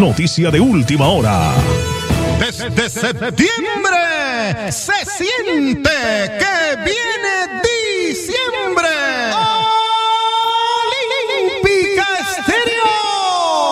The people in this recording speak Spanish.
noticia de última hora. Desde septiembre se siente que